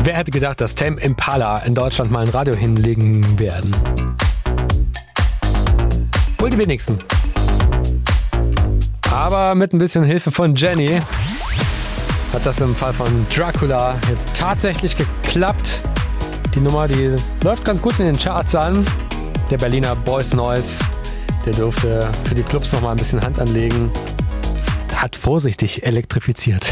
Wer hätte gedacht, dass Tame Impala in Deutschland mal ein Radio hinlegen werden? Wohl die wenigsten. Aber mit ein bisschen Hilfe von Jenny hat das im Fall von Dracula jetzt tatsächlich geklappt. Die Nummer, die läuft ganz gut in den Charts an. Der Berliner Boys Noise, der durfte für die Clubs noch mal ein bisschen Hand anlegen. Hat vorsichtig elektrifiziert.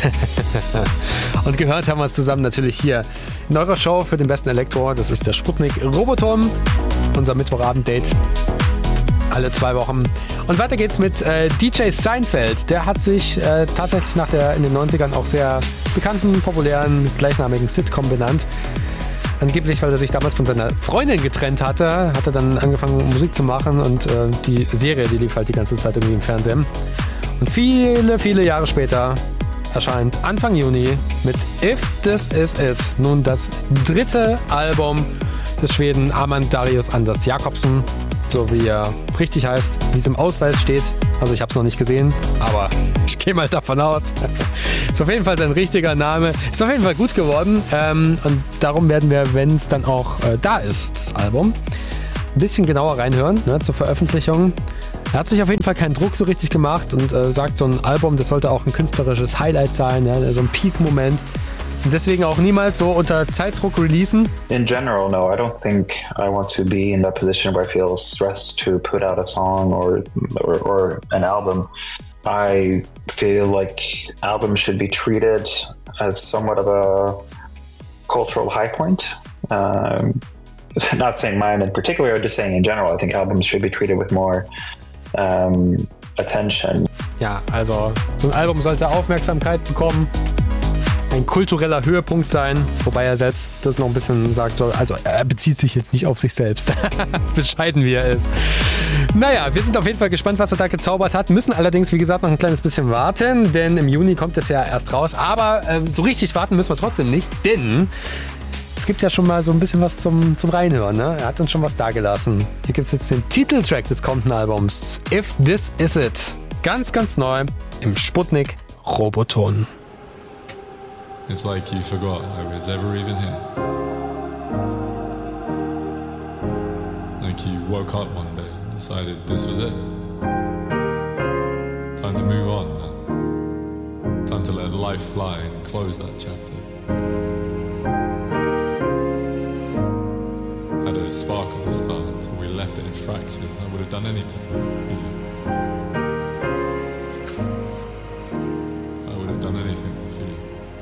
Und gehört haben wir es zusammen natürlich hier in eurer Show für den besten Elektro. Das ist der Sputnik Roboton, unser Mittwochabend-Date. Alle 2 Wochen. Und weiter geht's mit DJ Seinfeld. Der hat sich tatsächlich in den 90ern auch sehr bekannten, populären, gleichnamigen Sitcom benannt. Angeblich, weil er sich damals von seiner Freundin getrennt hatte, hat er dann angefangen Musik zu machen und die Serie, die lief halt die ganze Zeit irgendwie im Fernsehen. Und viele, viele Jahre später erscheint Anfang Juni mit If This Is It nun das 3. Album des Schweden Armand Darius Anders Jakobsen, so wie er richtig heißt, wie es im Ausweis steht. Also ich habe es noch nicht gesehen, aber ich gehe mal davon aus. Ist auf jeden Fall sein richtiger Name. Ist auf jeden Fall gut geworden. Und darum werden wir, wenn es dann auch da ist, das Album, ein bisschen genauer reinhören, ne, zur Veröffentlichung. Er hat sich auf jeden Fall keinen Druck so richtig gemacht und sagt, so ein Album, das sollte auch ein künstlerisches Highlight sein, ja, so ein Peak-Moment. Und deswegen auch niemals so unter Zeitdruck releasen. In general, no, I don't think I want to be in that position where I feel stressed to put out a song or an album. I feel like albums should be treated as somewhat of a cultural high point. Not saying mine in particular, or just saying in general, I think albums should be treated with more attention. Ja, also so ein Album sollte Aufmerksamkeit bekommen, ein kultureller Höhepunkt sein, wobei er selbst das noch ein bisschen sagt, so, also er bezieht sich jetzt nicht auf sich selbst, bescheiden wie er ist. Naja, wir sind auf jeden Fall gespannt, was er da gezaubert hat, müssen allerdings, wie gesagt, noch ein kleines bisschen warten, denn im Juni kommt es ja erst raus, aber so richtig warten müssen wir trotzdem nicht, denn es gibt ja schon mal so ein bisschen was zum Reinhören, ne? Er hat uns schon was dagelassen. Hier gibt es jetzt den Titeltrack des kommenden Albums, If This Is It. Ganz, ganz neu im Sputnik Roboton. It's like you forgot I was ever even here. Like you woke up one day and decided this was it. Time to move on now. Time to let life fly and close that chapter. Had a spark at the start, we left it in fractures. I would have done anything for you.